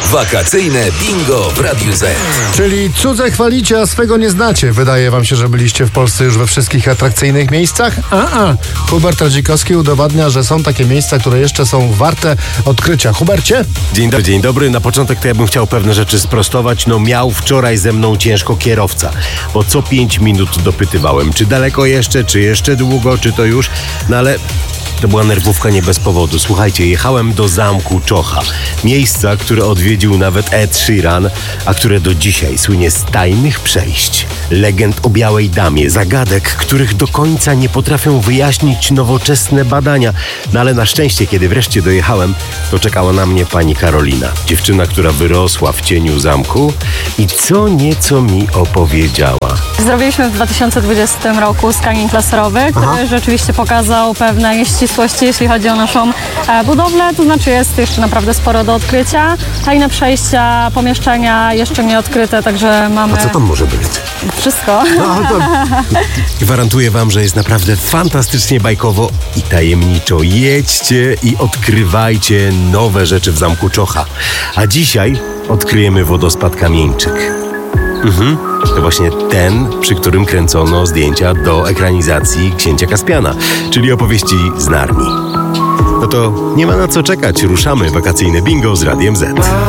Wakacyjne bingo w Radiu Z. Czyli cudze chwalicie, a swego nie znacie. Wydaje wam się, że byliście w Polsce już we wszystkich atrakcyjnych miejscach? Hubert Radzikowski udowadnia, że są takie miejsca, które jeszcze są warte odkrycia. Hubercie? Dzień dobry. Na początek to ja bym chciał pewne rzeczy sprostować. Miał wczoraj ze mną ciężko kierowca, bo co 5 minut dopytywałem, czy daleko jeszcze, czy jeszcze długo, czy to już. Ale to była nerwówka nie bez powodu. Słuchajcie, jechałem do Zamku Czocha. Miejsca, które odwiedził nawet Ed Sheeran, a które do dzisiaj słynie z tajnych przejść, legend o Białej Damie, zagadek, których do końca nie potrafią wyjaśnić nowoczesne badania. Ale na szczęście, kiedy wreszcie dojechałem, to czekała na mnie pani Karolina. Dziewczyna, która wyrosła w cieniu zamku i co nieco mi opowiedziała. Zrobiliśmy w 2020 roku skaning laserowy, który rzeczywiście pokazał pewne nieścisłości, jeśli chodzi o naszą budowlę. To znaczy jest jeszcze naprawdę sporo do odkrycia. Tajne przejścia, pomieszczenia jeszcze nie odkryte, także mamy... A co tam może być? Wszystko. Gwarantuję wam, że jest naprawdę fantastycznie bajkowo i tajemniczo. Jedźcie i odkrywajcie nowe rzeczy w Zamku Czocha. A dzisiaj odkryjemy wodospad Kamieńczyk. To właśnie ten, przy którym kręcono zdjęcia do ekranizacji Księcia Kaspiana, czyli opowieści z Narni. No to nie ma na co czekać, ruszamy. Wakacyjne bingo z Radiem Z.